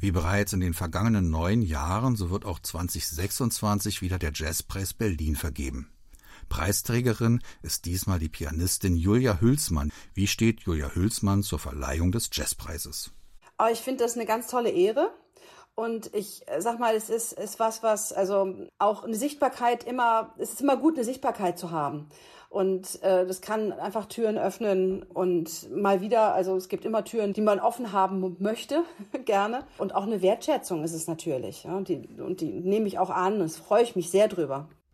Wie bereits in den vergangenen 9 Jahren, so wird auch 2026 wieder der Jazzpreis Berlin vergeben. Preisträgerin ist diesmal die Pianistin Julia Hülsmann. Wie steht Julia Hülsmann zur Verleihung des Jazzpreises? Aber ich finde das eine ganz tolle Ehre. Und ich sag mal, es ist was, also auch eine Sichtbarkeit es ist immer gut, eine Sichtbarkeit zu haben. Und das kann einfach Türen öffnen und mal wieder, also es gibt immer Türen, die man offen haben möchte, gerne. Und auch eine Wertschätzung ist es natürlich. Ja, und die nehme ich auch an, das freue ich mich sehr drüber.